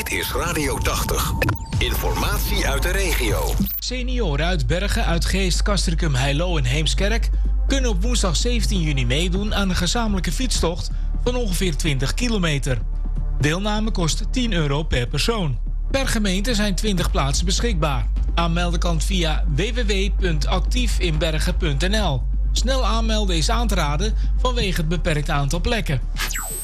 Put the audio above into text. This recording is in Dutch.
Dit is Radio 80. Informatie uit de regio. Senioren uit Bergen, Uitgeest, Castricum, Heilo en Heemskerk kunnen op woensdag 17 juni meedoen aan een gezamenlijke fietstocht van ongeveer 20 kilometer. Deelname kost €10 per persoon. Per gemeente zijn 20 plaatsen beschikbaar. Aanmelden kan via www.actiefinbergen.nl. Snel aanmelden is aan te raden vanwege het beperkt aantal plekken.